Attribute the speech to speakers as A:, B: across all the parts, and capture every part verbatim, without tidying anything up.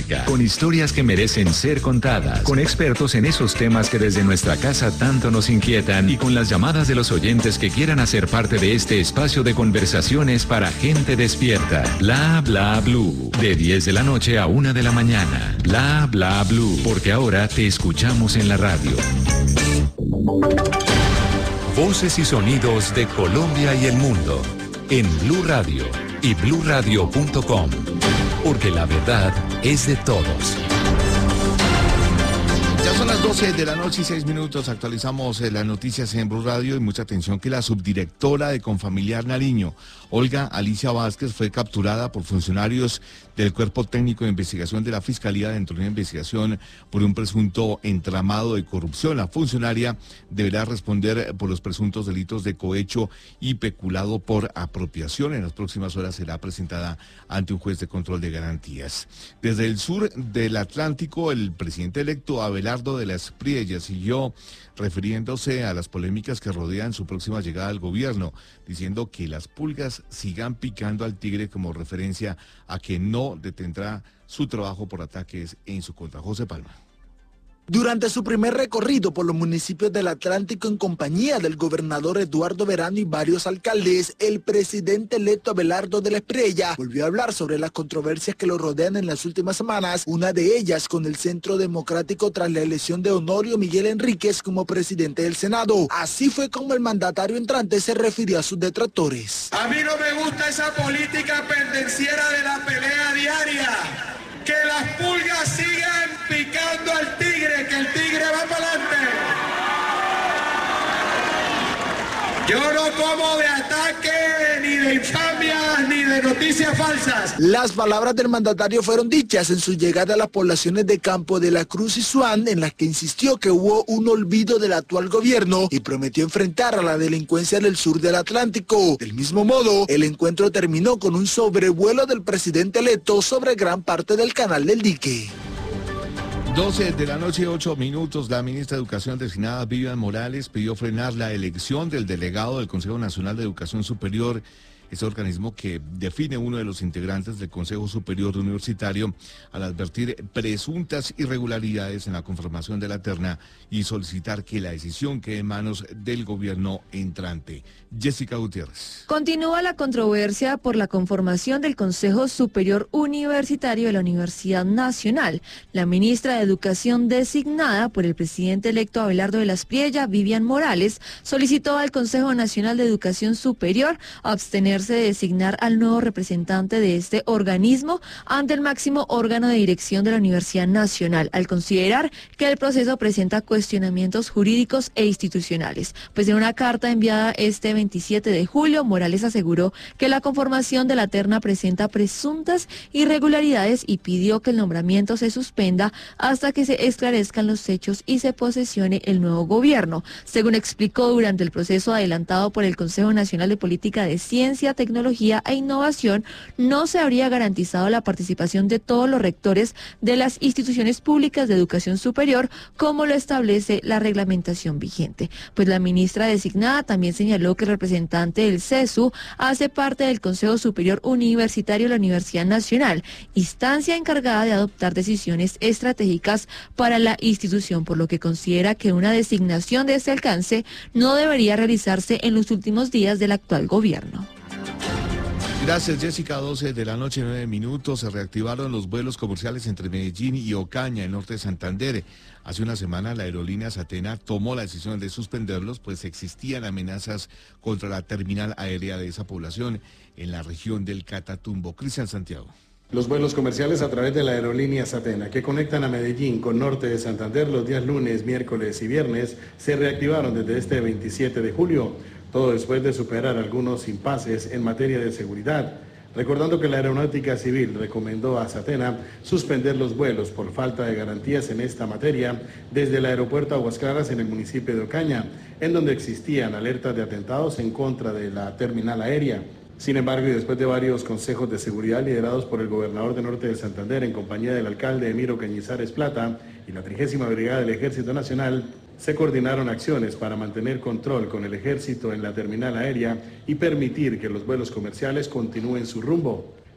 A: Aeronáutica, con historias que merecen ser contadas, con expertos en esos temas que desde nuestra casa tanto nos inquietan y con las llamadas de los oyentes que quieran hacer parte de este espacio de conversaciones para gente despierta. Bla Bla Blue, de diez de la noche a una de la mañana. Bla Bla Blue, porque ahora te escuchamos en la radio. Voces y sonidos de Colombia y el mundo en Blue Radio y blue radio punto com, porque la verdad es de todos.
B: Ya son las doce de la noche y seis minutos. Actualizamos eh, las noticias en Blue Radio y mucha atención que la subdirectora de Confamiliar Nariño, Olga Alicia Vázquez, fue capturada por funcionarios del Cuerpo Técnico de Investigación de la Fiscalía dentro de una investigación por un presunto entramado de corrupción. La funcionaria deberá responder por los presuntos delitos de cohecho y peculado por apropiación. En las próximas horas será presentada ante un juez de control de garantías. Desde el sur del Atlántico, el presidente electo Abelardo de la Espriella siguió refiriéndose a las polémicas que rodean su próxima llegada al gobierno, diciendo que las pulgas sigan picando al tigre como referencia a que no detendrá su trabajo por ataques en su contra. José Palma.
C: Durante su primer recorrido por los municipios del Atlántico en compañía del gobernador Eduardo Verano y varios alcaldes, el presidente electo Abelardo de la Espriella volvió a hablar sobre las controversias que lo rodean en las últimas semanas, una de ellas con el Centro Democrático tras la elección de Honorio Miguel Enríquez como presidente del Senado. Así fue como el mandatario entrante se refirió a sus detractores.
D: A mí no me gusta esa política pendenciera de la pelea diaria. Que las pulgas sigan picando al tigre, que el tigre va para adelante. Yo no como de ataque, ni de infamias, ni de noticias falsas.
C: Las palabras del mandatario fueron dichas en su llegada a las poblaciones de Campo de la Cruz y Suán, en las que insistió que hubo un olvido del actual gobierno y prometió enfrentar a la delincuencia del sur del Atlántico. Del mismo modo, el encuentro terminó con un sobrevuelo del presidente electo sobre gran parte del Canal del Dique.
B: doce de la noche, ocho minutos. La ministra de Educación designada Vivian Morales pidió frenar la elección del delegado del Consejo Nacional de Educación Superior, ese organismo que define uno de los integrantes del Consejo Superior Universitario, al advertir presuntas irregularidades en la conformación de la terna y solicitar que la decisión quede en manos del gobierno entrante. Jessica Gutiérrez.
E: Continúa la controversia por la conformación del Consejo Superior Universitario de la Universidad Nacional. La ministra de Educación designada por el presidente electo Abelardo de la Espriella, Vivian Morales, solicitó al Consejo Nacional de Educación Superior abstenerse de designar al nuevo representante de este organismo ante el máximo órgano de dirección de la Universidad Nacional, al considerar que el proceso presenta cuestionamientos jurídicos e institucionales. Pues en una carta enviada este veintisiete de julio, Morales aseguró que la conformación de la terna presenta presuntas irregularidades y pidió que el nombramiento se suspenda hasta que se esclarezcan los hechos y se posesione el nuevo gobierno. Según explicó, durante el proceso adelantado por el Consejo Nacional de Política de Ciencia, Tecnología e Innovación, no se habría garantizado la participación de todos los rectores de las instituciones públicas de educación superior, como lo establece la reglamentación vigente. Pues la ministra designada también señaló que el representante del CESU hace parte del Consejo Superior Universitario de la Universidad Nacional, instancia encargada de adoptar decisiones estratégicas para la institución, por lo que considera que una designación de este alcance no debería realizarse en los últimos días del actual gobierno.
B: Gracias, Jessica. doce de la noche, nueve minutos. Se reactivaron los vuelos comerciales entre Medellín y Ocaña, el norte de Santander. Hace una semana la aerolínea Satena tomó la decisión de suspenderlos, pues existían amenazas contra la terminal aérea de esa población en la región del Catatumbo. Cristian Santiago.
F: Los vuelos comerciales a través de la aerolínea Satena, que conectan a Medellín con norte de Santander los días lunes, miércoles y viernes, se reactivaron desde este veintisiete de julio. Todo después de superar algunos impases en materia de seguridad, recordando que la Aeronáutica Civil recomendó a Satena suspender los vuelos por falta de garantías en esta materia desde el aeropuerto Aguas Claras en el municipio de Ocaña, en donde existían alertas de atentados en contra de la terminal aérea. Sin embargo, y después de varios consejos de seguridad liderados por el gobernador de Norte de Santander en compañía del alcalde Emiro Cañizares Plata y la trigésima Brigada del Ejército Nacional, se coordinaron acciones para mantener control con el ejército en la terminal aérea y permitir que los vuelos comerciales continúen su rumbo.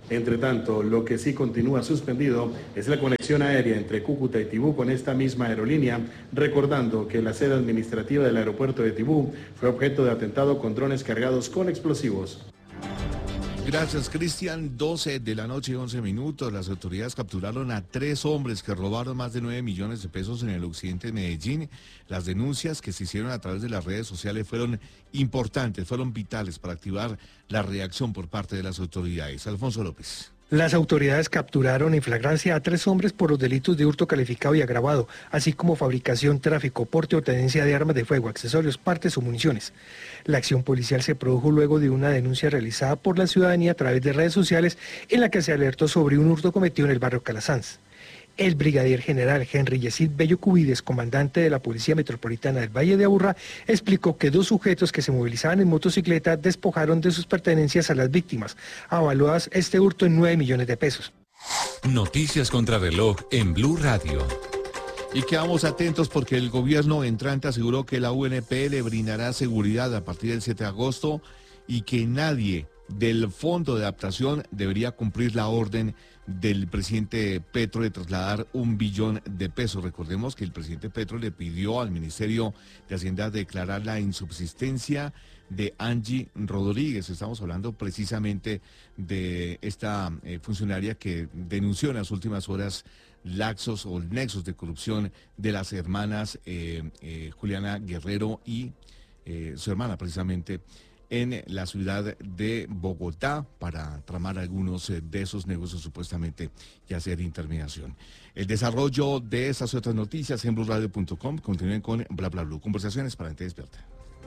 F: Entre tanto, lo que sí continúa suspendido es la conexión aérea entre Cúcuta y Tibú con esta misma aerolínea, recordando que la sede administrativa del aeropuerto de Tibú fue objeto de atentado con drones cargados con explosivos.
B: Gracias, Cristian. doce de la noche y once minutos. Las autoridades capturaron a tres hombres que robaron más de nueve millones de pesos en el occidente de Medellín. Las denuncias que se hicieron a través de las redes sociales fueron importantes, fueron vitales para activar la reacción por parte de las autoridades. Alfonso López.
G: Las autoridades capturaron en flagrancia a tres hombres por los delitos de hurto calificado y agravado, así como fabricación, tráfico, porte o tenencia de armas de fuego, accesorios, partes o municiones. La acción policial se produjo luego de una denuncia realizada por la ciudadanía a través de redes sociales en la que se alertó sobre un hurto cometido en el barrio Calasanz. El brigadier general Henry Yesid Bello Cubides, comandante de la Policía Metropolitana del Valle de Aburrá, explicó que dos sujetos que se movilizaban en motocicleta despojaron de sus pertenencias a las víctimas, avaluadas este hurto en nueve millones de pesos.
A: Noticias contra reloj en Blue Radio.
B: Y quedamos atentos porque el gobierno entrante aseguró que la U N P le brindará seguridad a partir del siete de agosto y que nadie del Fondo de Adaptación debería cumplir la orden del presidente Petro de trasladar un billón de pesos. Recordemos que el presidente Petro le pidió al Ministerio de Hacienda declarar la insubsistencia de Angie Rodríguez. Estamos hablando precisamente de esta eh, funcionaria que denunció en las últimas horas laxos o nexos de corrupción de las hermanas eh, eh, Juliana Guerrero y eh, su hermana precisamente en la ciudad de Bogotá para tramar algunos de esos negocios supuestamente y hacer intermediación. El desarrollo de estas otras noticias en blue radio punto com. Continúen con Bla Bla Blue. Conversaciones para gente despierta.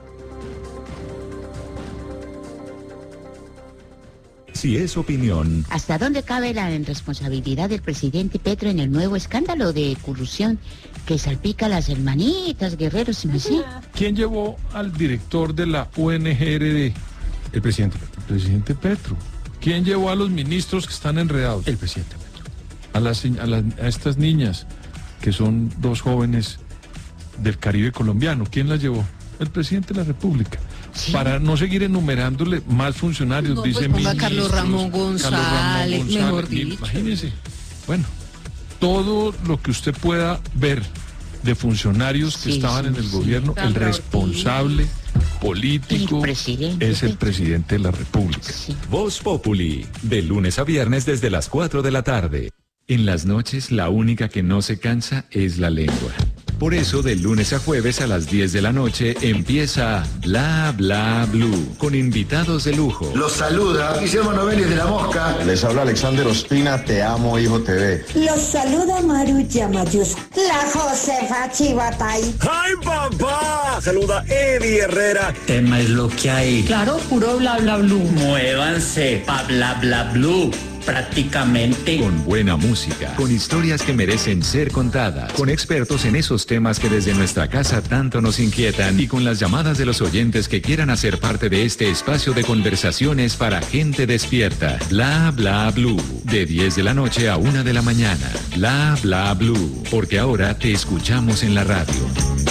A: Si es opinión.
H: ¿Hasta dónde cabe la irresponsabilidad del presidente Petro en el nuevo escándalo de corrupción que salpica a las hermanitas Guerreros y Messi?
I: ¿Quién llevó al director de la U N G R D?
J: El presidente Petro.
I: El presidente Petro. ¿Quién llevó a los ministros que están enredados?
J: El presidente Petro.
I: A, las, a, las, a estas niñas, que son dos jóvenes del Caribe colombiano. ¿Quién las llevó? El presidente de la República. ¿Sí? Para no seguir enumerándole más funcionarios, no, dice
K: pues Carlos Ramón González, Carlos Ramón González, mejor dicho.
I: Imagínense. Bueno, todo lo que usted pueda ver de funcionarios que sí, estaban sí, en el sí, gobierno, el responsable político el es el presidente de la República.
A: Sí. Voz Populi, de lunes a viernes desde las cuatro de la tarde. En las noches, la única que no se cansa es la lengua. Por eso, de lunes a jueves a las diez de la noche empieza Bla Bla Blue, con invitados de lujo.
L: Los saluda Guillermo Novelli de La Mosca.
M: Les habla Alexander Ospina, Te Amo Hijo T V.
N: Los saluda Marulla Mayus. La Josefa Chivatay.
O: ¡Ay, papá! Saluda Eddie Herrera.
P: Tema es lo que hay.
K: Claro, puro Bla Bla Blue.
P: Muévanse pa' Bla Bla Blue. Prácticamente.
A: Con buena música, con historias que merecen ser contadas, con expertos en esos temas que desde nuestra casa tanto nos inquietan y con las llamadas de los oyentes que quieran hacer parte de este espacio de conversaciones para gente despierta. Bla Bla Blue, de diez de la noche a una de la mañana. Bla Bla Blue, porque ahora te escuchamos en la radio.